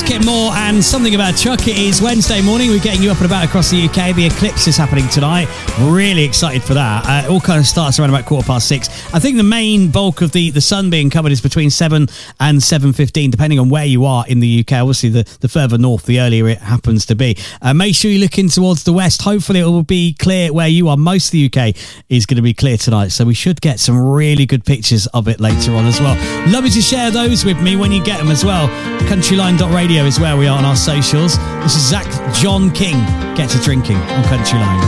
Rocket Moore and Something About Chuck. It is Wednesday morning. We're getting you up and about across the UK. The eclipse is happening tonight. Really excited for that. It all kind of starts around about 6:15. I think the main bulk of the sun being covered is between 7 and 7:15, depending on where you are in the UK. Obviously, the further north, the earlier it happens to be. Make sure you're looking towards the west. Hopefully, it will be clear where you are. Most of the UK is going to be clear tonight, so we should get some really good pictures of it later on as well. Love you to share those with me when you get them as well. Countryline.radio is where we are on our socials. This is Zach John King. Get to drinking on Countryline.